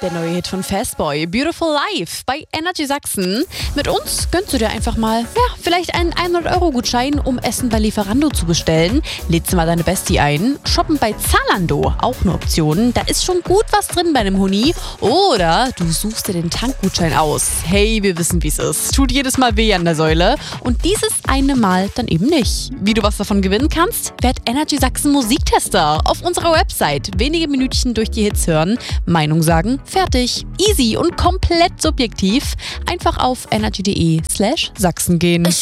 Der neue Hit von Fastboy, Beautiful Life bei Energy Sachsen. Mit uns gönnst du dir einfach mal, vielleicht einen 100-Euro-Gutschein, um Essen bei Lieferando zu bestellen. Lädst du mal deine Bestie ein. Shoppen bei Zalando, auch eine Option. Da ist schon gut was drin bei einem Huni. Oder du suchst dir den Tankgutschein aus. Hey, wir wissen, wie es ist. Tut jedes Mal weh an der Säule. Und dieses eine Mal dann eben nicht. Wie du was davon gewinnen kannst? Werd Energy Sachsen Musiktester auf unserer Website. Wenige Minütchen durch die Hits hören, Meinung sagen, fertig. Easy und komplett subjektiv. Einfach auf energy.de/Sachsen gehen.